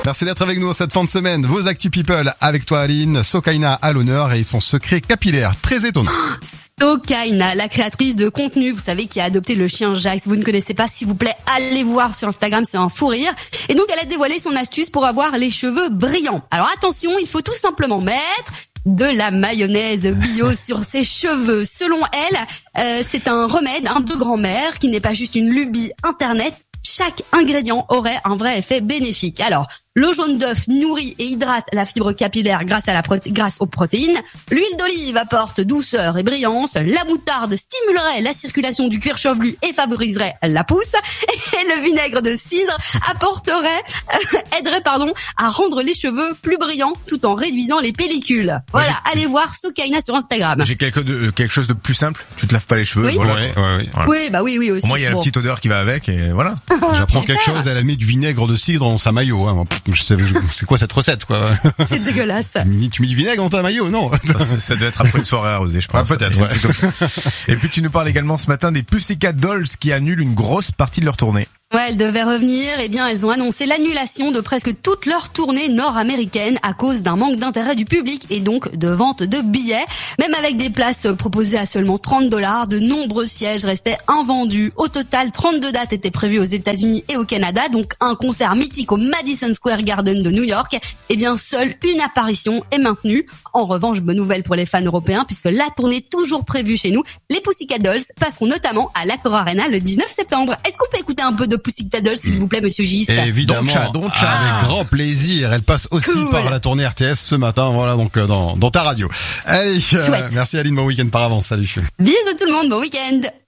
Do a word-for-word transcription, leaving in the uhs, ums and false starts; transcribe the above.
Merci d'être avec nous cette fin de semaine. Vos Actu People avec toi Aline, Sokaina à l'honneur et son secret capillaire très étonnant. Sokaina, la créatrice de contenu, vous savez, qui a adopté le chien Jacques. Si vous ne connaissez pas, s'il vous plaît, allez voir sur Instagram, c'est un fou rire. Et donc elle a dévoilé son astuce pour avoir les cheveux brillants. Alors attention, il faut tout simplement mettre de la mayonnaise bio sur ses cheveux. Selon elle, euh, c'est un remède, un de grand-mère, qui n'est pas juste une lubie internet. Chaque ingrédient aurait un vrai effet bénéfique. Alors, l'eau jaune d'œuf nourrit et hydrate la fibre capillaire grâce à la proté- grâce aux protéines. L'huile d'olive apporte douceur et brillance. La moutarde stimulerait la circulation du cuir chevelu et favoriserait la pousse. Et le vinaigre de cidre apporterait, euh, aiderait pardon, à rendre les cheveux plus brillants tout en réduisant les pellicules. Voilà, Ouais, allez voir Sokaina sur Instagram. J'ai quelque, de, quelque chose de plus simple. Tu te laves pas les cheveux. Oui. Voilà. Ouais, ouais, ouais. Voilà. Oui, bah oui, oui aussi. Au moins, il y a Bon. la petite odeur qui va avec et voilà. J'apprends quelque chose, elle a mis du vinaigre de cidre dans sa maillot. Hein. Je sais, je- c'est quoi cette recette quoi? C'est dégueulasse. Tu mets tu mets du vinaigre dans ta maillot? Non. Ça, ça, ça doit être après une soirée arrosée, je pense. Ah, peut-être, Un ouais. truc comme ça. Et puis tu nous parles également ce matin des Pussycat Dolls qui annulent une grosse partie de leur tournée. Ouais, elles devaient revenir, eh bien elles ont annoncé l'annulation de presque toute leur tournée nord-américaine à cause d'un manque d'intérêt du public et donc de vente de billets. Même avec des places proposées à seulement trente dollars, de nombreux sièges restaient invendus. Au total, trente-deux dates étaient prévues aux États-Unis et au Canada, donc un concert mythique au Madison Square Garden de New York. Eh bien, seule une apparition est maintenue. En revanche, bonne nouvelle pour les fans européens puisque la tournée toujours prévue chez nous, les Pussycat Dolls passeront notamment à l'Accor Arena le dix-neuf septembre. Est-ce qu'on peut écouter un peu de Pussycat Dolls, s'il vous plaît, monsieur Gis? Évidemment, Doncha, Doncha. avec grand plaisir. Elle passe aussi Cool. par la tournée R T S ce matin, voilà, donc euh, dans, dans ta radio. Allez, euh, Chouette. merci Aline, bon week-end par avance, salut. Bisous tout le monde, bon week-end.